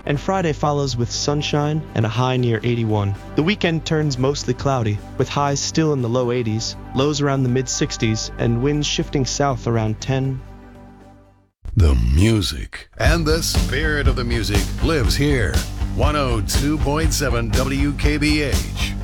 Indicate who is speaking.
Speaker 1: and Friday follows with sunshine and a high near 81. The weekend turns mostly cloudy, with highs still in the low 80s, lows around the mid-60s, and winds shifting south around 10.
Speaker 2: The music and the spirit of the music lives here. 102.7 WKBH.